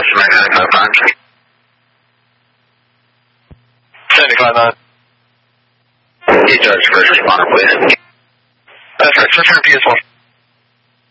magnetic mode times. 75 9. He does first responder, please. That's right, return PS1.